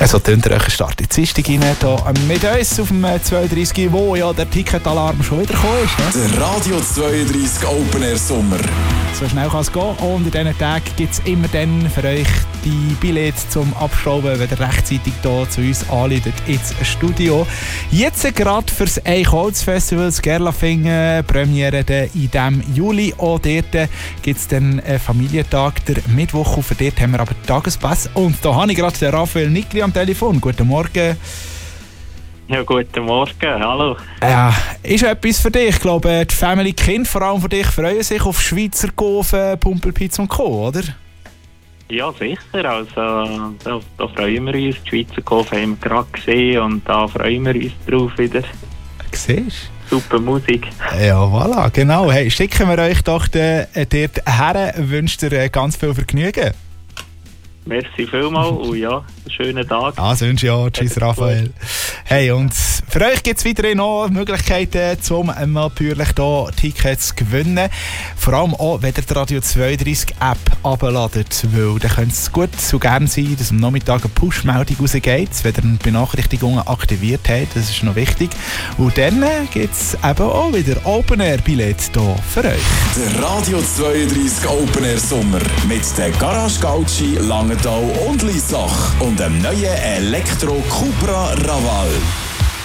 So tönt der Start in die Dienstag rein, hier mit uns auf dem 32, wo ja der Ticketalarm schon wieder gekommen ist. Ne? Der Radio 32 Open Air Sommer. So schnell kann es gehen. Und in diesen Tagen gibt es immer dann für euch die Billette zum Abstauben, wenn ihr rechtzeitig hier zu uns anläutet ins Studio. Jetzt gerade für das Eichholz-Festival, das Gerlafingen, Premiere in diesem Juli. Auch dort gibt es dann einen Familientag, der Mittwoch. Und für dort haben wir aber Tagespass. Und da habe ich gerade den Raphael Nickli am Telefon. Guten Morgen. Ja, guten Morgen, hallo. Ja, ist etwas für dich? Ich glaube, die Family Kind, vor allem für dich, freuen sich auf Schweizer Gofen, Pumpelpizza und Co., oder? Ja, sicher. Also, da freuen wir uns. Die Schweizer Gofen haben wir gerade gesehen und da freuen wir uns drauf wieder. Siehst du? Super Musik. Ja, voilà, genau. Hey, schicken wir euch doch dort her. Wünscht dir ganz viel Vergnügen. Merci vielmals und ja, einen schönen Tag. Also wünsche ich auch. Tschüss, Raphael. Hey, und für euch gibt es weiterhin noch Möglichkeiten, um natürlich hier Tickets zu gewinnen. Vor allem auch, wenn ihr die Radio 32 App abladet, weil dann könnte es gut so gerne sein, dass am Nachmittag eine Push-Meldung rausgeht, wenn ihr Benachrichtigungen aktiviert habt. Das ist noch wichtig. Und dann gibt es eben auch wieder Open-Air-Billett hier für euch. Der Radio 32 Open Air Sommer mit der Garage Gauci, Langenthal und Liesach und dem neuen Elektro Cupra Raval.